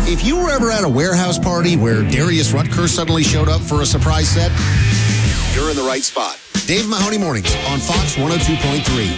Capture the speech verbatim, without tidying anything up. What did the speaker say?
If you were ever at a warehouse party where Darius Rutker suddenly showed up for a surprise set, you're in the right spot. Dave Mahoney Mornings on Fox one oh two point three.